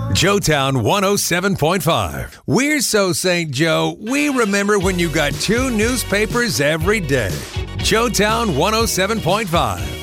Joetown 107.5. We're so St. Joe, we remember when you got 2 newspapers every day. Joetown 107.5.